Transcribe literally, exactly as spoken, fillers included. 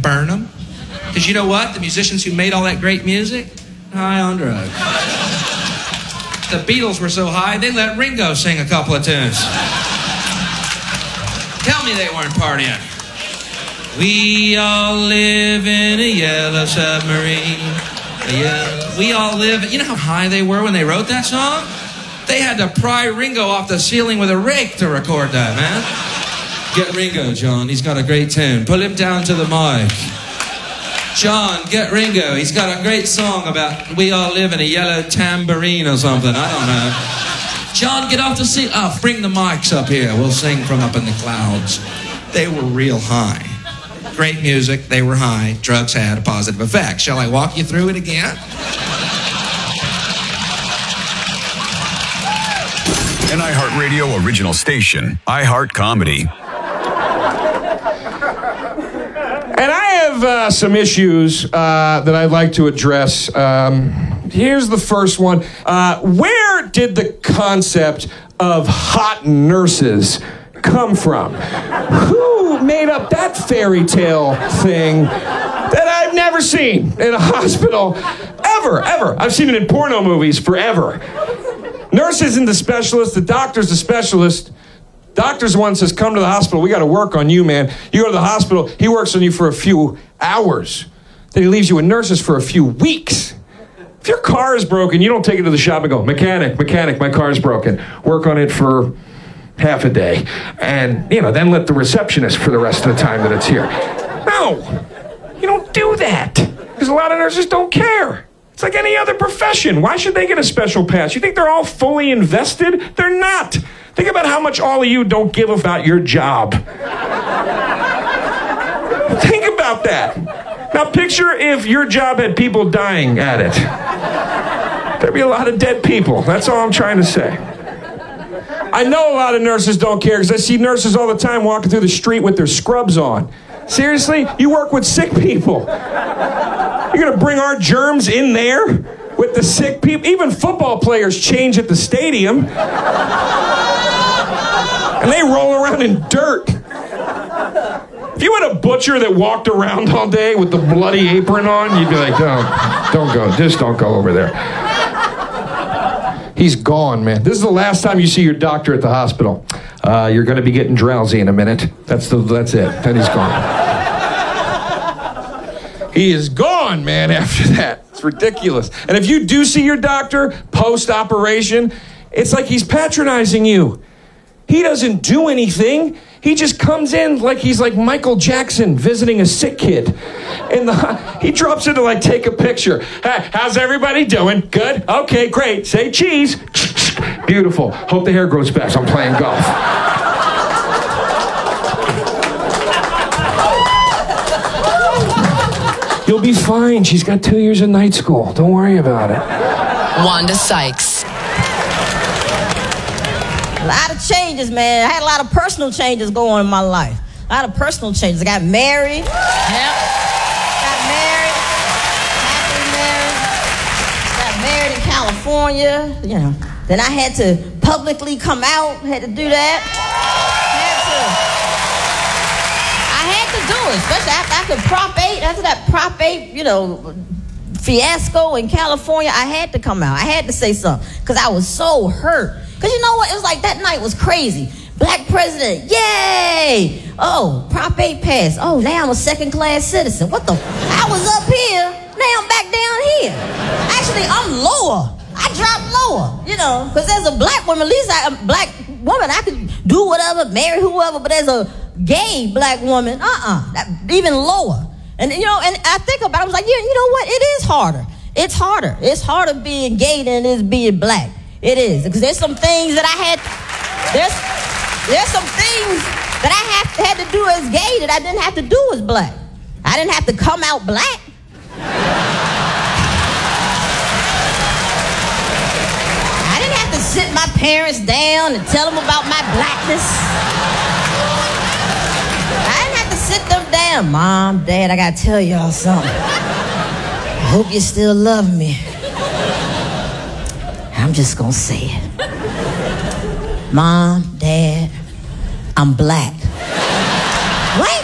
burn them. Because you know what? The musicians who made all that great music, high on drugs. The Beatles were so high, they let Ringo sing a couple of tunes. Tell me they weren't partying. We all live in a yellow submarine. A yellow... We all live... You know how high they were when they wrote that song? They had to pry Ringo off the ceiling with a rake to record that, man. Get Ringo, John. He's got a great tune. Pull him down to the mic. John, get Ringo. He's got a great song about we all live in a yellow tambourine or something. I don't know. John, get off the seat. Oh, bring the mics up here. We'll sing from up in the clouds. They were real high. Great music. They were high. Drugs had a positive effect. Shall I walk you through it again? An iHeartRadio original station, iHeart Comedy. And I have uh, some issues uh, that I'd like to address. Um, here's the first one. Uh, where did the concept of hot nurses come from? Who made up that fairy tale thing that I've never seen in a hospital? Ever, ever. I've seen it in porno movies forever. Nurse isn't the specialist. The doctor's the specialist. Doctor's the one that says, come to the hospital. We got to work on you, man. You go to the hospital. He works on you for a few hours. Then he leaves you with nurses for a few weeks. If your car is broken, you don't take it to the shop and go, mechanic, mechanic, my car's broken. Work on it for half a day. And, you know, then let the receptionist for the rest of the time that it's here. No, you don't do that. Because a lot of nurses don't care. It's like any other profession. Why should they get a special pass? You think they're all fully invested? They're not. Think about how much all of you don't give about your job. Think about that. Now picture if your job had people dying at it. There'd be a lot of dead people. That's all I'm trying to say. I know a lot of nurses don't care because I see nurses all the time walking through the street with their scrubs on. Seriously? You work with sick people. You're going to bring our germs in there with the sick people? Even football players change at the stadium. And they roll around in dirt. If you had a butcher that walked around all day with the bloody apron on, you'd be like, don't, don't go. Just don't go over there. He's gone, man. This is the last time you see your doctor at the hospital. Uh, you're going to be getting drowsy in a minute. That's the. That's it. Then he's gone. He is gone, man, after that. It's ridiculous. And if you do see your doctor post-operation, it's like he's patronizing you. He doesn't do anything. He just comes in like he's like Michael Jackson visiting a sick kid. And the, he drops in to like take a picture. Hey, how's everybody doing? Good? Okay, great. Say cheese. Beautiful. Hope the hair grows back. I'm playing golf. You'll be fine. She's got two years of night school. Don't worry about it. Wanda Sykes. A lot of changes, man. I had a lot of personal changes going on in my life. A lot of personal changes. I got married. Yep. Got married. Happily married. Got married in California. You know. Then I had to publicly come out. Had to do that. Had to. I had to do it, especially after, after Prop eight. After that Prop eight, you know, fiasco in California, I had to come out. I had to say something because I was so hurt. Because you know what? It was like that night was crazy. Black president, yay! Oh, Prop eight passed. Oh, now I'm a second-class citizen. What the? I was up here, now I'm back down here. Actually, I'm lower. I dropped lower, you know, because as a black woman, at least I, a black woman, I could do whatever, marry whoever, but as a gay black woman, uh-uh, that, even lower. And, you know, and I think about it, I was like, yeah, you know what? It is harder. It's harder. It's harder being gay than it is being black. It is, because there's some things that I had, there's there's some things that I have, had to do as gay that I didn't have to do as black. I didn't have to come out black. I didn't have to sit my parents down and tell them about my blackness. I didn't have to sit them down. Mom, Dad, I gotta tell y'all something. I hope you still love me. I'm just gonna say it. Mom, Dad, I'm black. What?